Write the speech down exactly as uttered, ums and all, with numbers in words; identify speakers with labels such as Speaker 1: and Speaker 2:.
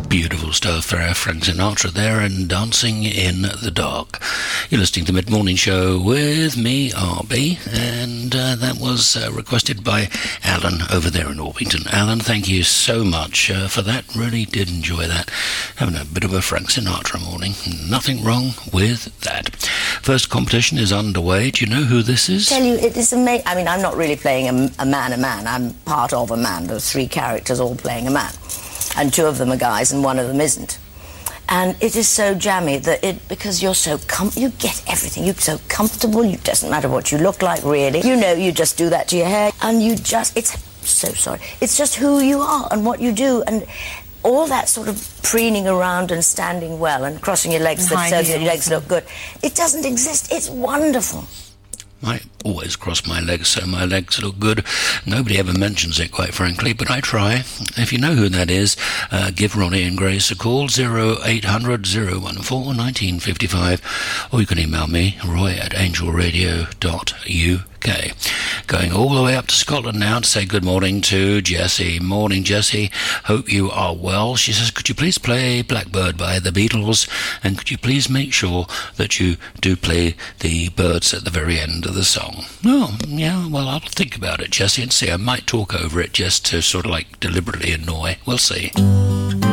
Speaker 1: Beautiful stuff there, Frank Sinatra there, and Dancing in the Dark. You're listening to Mid Morning Show with me, R B, and uh, that was uh, requested by Alan over there in Orpington. Alan, thank you so much uh, for that. Really did enjoy that. Having a bit of a Frank Sinatra morning. Nothing wrong with that. First competition is underway. Do you know who this is?
Speaker 2: Tell you, it is amazing. I mean, I'm not really playing a, a man, a man. I'm part of a man. There's three characters all playing a man. And two of them are guys and one of them isn't. And it is so jammy that it, because you're so com- you get everything. You're so comfortable. It doesn't matter what you look like, really. You know, you just do that to your hair. And you just, it's, so sorry. It's just who you are and what you do. And all that sort of preening around and standing well and crossing your legs that so your legs look good. It doesn't exist. It's wonderful.
Speaker 1: I always cross my legs so my legs look good. Nobody ever mentions it, quite frankly, but I try. If you know who that is, uh, give Ronnie and Grace a call, oh eight hundred, oh one four, nineteen fifty-five, or you can email me, roy at angel radio dot u k. Going all the way up to Scotland now to say good morning to Jessie. Morning, Jessie. Hope you are well. She says, could you please play Blackbird by the Beatles, and could you please make sure that you do play the birds at the very end of the song? Oh, yeah, well, I'll think about it, Jessie, and see. I might talk over it just to sort of like deliberately annoy. We'll see.